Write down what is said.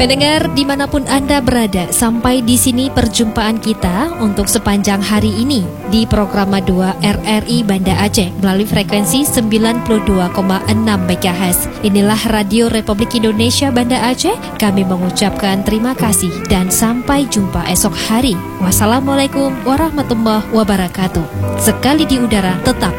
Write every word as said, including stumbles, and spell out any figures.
Pendengar dimanapun Anda berada, sampai di sini perjumpaan kita untuk sepanjang hari ini di Programa dua R R I Banda Aceh melalui frekuensi sembilan puluh dua koma enam megahertz. Inilah Radio Republik Indonesia Banda Aceh. Kami mengucapkan terima kasih dan sampai jumpa esok hari. Wassalamualaikum warahmatullahi wabarakatuh. Sekali di udara tetap